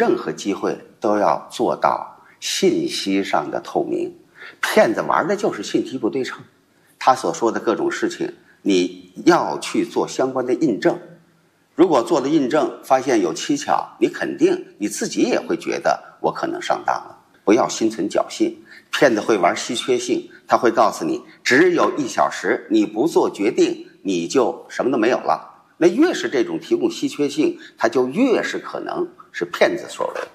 任何机会都要做到信息上的透明。骗子玩的就是信息不对称，他所说的各种事情，你要去做相关的印证。如果做的印证发现有蹊跷，你肯定你自己也会觉得我可能上当了。不要心存侥幸，骗子会玩稀缺性，他会告诉你只有1小时，你不做决定你就什么都没有了。那越是这种提供稀缺性，它就越是可能是骗子所为。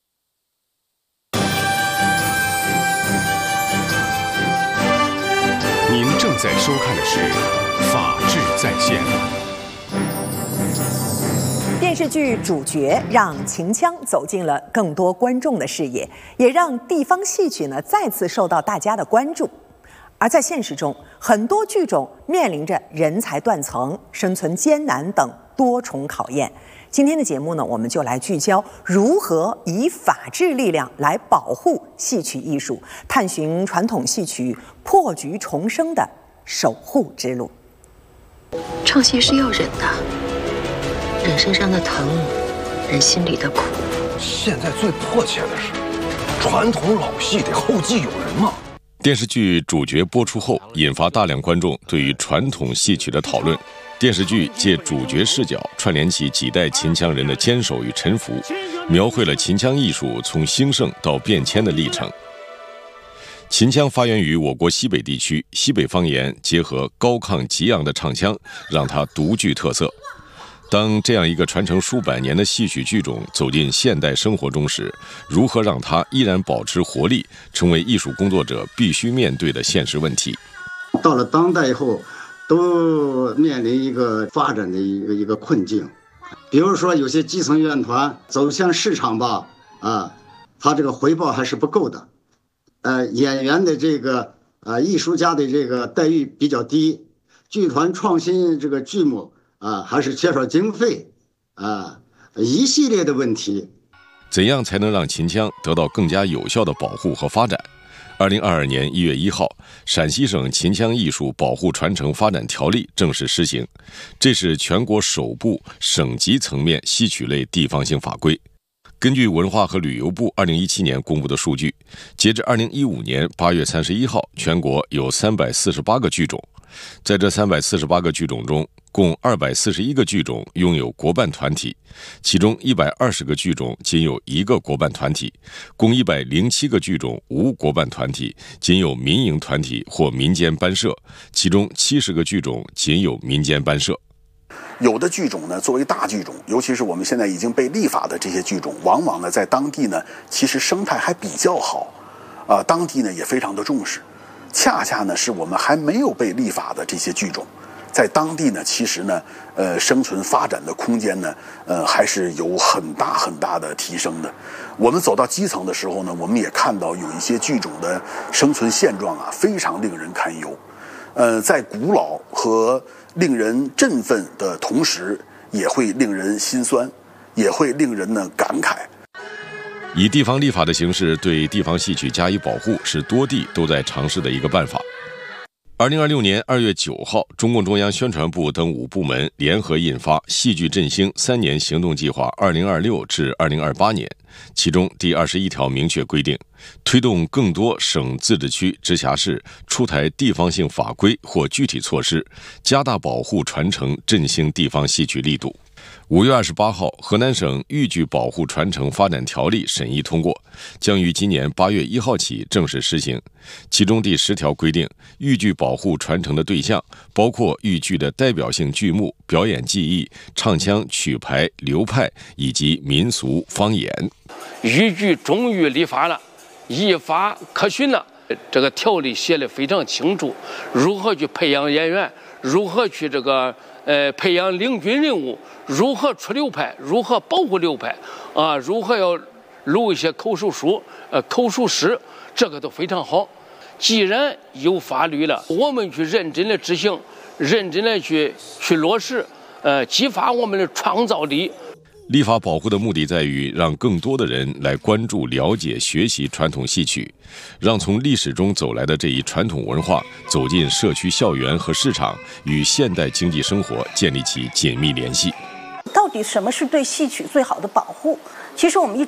您正在收看的是《法治在线》。 电视剧主角让秦腔走进了更多观众的视野，也让地方戏曲呢再次受到大家的关注。而在现实中，很多剧种面临着人才断层、生存艰难等多重考验。今天的节目呢，我们就来聚焦如何以法治力量来保护戏曲艺术，探寻传统戏曲破局重生的守护之路。 唱戏是要忍的，忍身上的疼，忍心里的苦。 现在最迫切的是，传统老戏得后继有人嘛。 电视剧主角播出后，引发大量观众对于传统戏曲的讨论。电视剧借主角视角串联起几代秦腔人的坚守与沉浮，描绘了秦腔艺术从兴盛到变迁的历程。秦腔发源于我国西北地区，西北方言结合高亢激昂的唱腔，让它独具特色。当这样一个传承数百年的戏曲剧种走进现代生活中时，如何让它依然保持活力，成为艺术工作者必须面对的现实问题。 到了当代以后，都面临一个发展的一个困境。比如说有些基层院团走向市场吧，它这个回报还是不够的。演员的这个艺术家的这个待遇比较低，剧团创新这个剧目还是缺少经费一系列的问题。 怎样才能让秦腔得到更加有效的保护和发展？2022年1月1号，陕西省秦腔艺术保护传承发展条例正式施行，这是全国首部省级层面戏曲类地方性法规。根据文化和旅游部2017年公布的数据，截至2015年8月31号，全国有348个剧种。在这348个剧种中，共241个剧种拥有国办团体，其中120个剧种仅有1个国办团体，共107个剧种无国办团体，仅有民营团体或民间班社，其中70个剧种仅有民间班社。 有的剧种呢，作为大剧种，尤其是我们现在已经被立法的这些剧种，往往呢在当地呢，其实生态还比较好，当地呢也非常的重视。恰恰呢是我们还没有被立法的这些剧种，在当地呢，其实呢，生存发展的空间呢，还是有很大很大的提升的。我们走到基层的时候呢，我们也看到有一些剧种的生存现状非常令人堪忧。在古老和令人振奋的同时，也会令人心酸，也会令人呢感慨。 以地方立法的形式对地方戏曲加以保护，是多地都在尝试的一个办法。2026年2月9号，中共中央宣传部等5部门联合印发《戏剧振兴3年行动计划（2026至2028年）》，其中第21条明确规定，推动更多省、自治区、直辖市出台地方性法规或具体措施，加大保护传承、振兴地方戏曲力度。5月28号，河南省豫剧保护传承发展条例审议通过，将于今年8月1号起正式施行。其中第10条规定，豫剧保护传承的对象包括豫剧的代表性剧目、表演技艺、唱腔、曲牌、流派以及民俗方言。 豫剧终于立法了，依法可循了。这个条例写得非常清楚，如何去培养演员，如何去培养领军人物，如何出流派，如何保护流派如何要录一些口述书、口述诗，这个都非常好。既然有法律了，我们去认真的执行，认真的去落实，激发我们的创造力。 立法保护的目的在于让更多的人来关注、了解、学习传统戏曲，让从历史中走来的这一传统文化走进社区、校园和市场，与现代经济生活建立起紧密联系。 到底什么是对戏曲最好的保护？其实我们一直